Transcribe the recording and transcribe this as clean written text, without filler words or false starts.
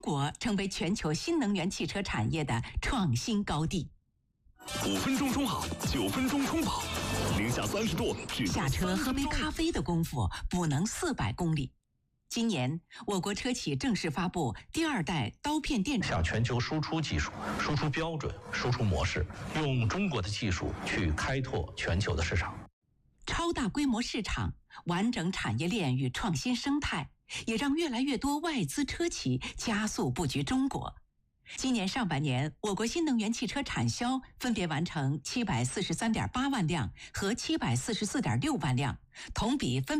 国成为全球新能源汽车产业的创新高地。 5分钟充好，9分钟充饱，零下30度， 下车喝杯咖啡的功夫，补能400公里。今年，我国车企正式发布第2代刀片电池， 向全球输出技术、输出标准、输出模式，用中国的技术去开拓全球的市场。 超大规模市场、完整产业链与创新生态，也让越来越多外资车企加速布局中国。今年上半年，我国新能源汽车产销分别完成743.8万辆和744.6万辆，同比分别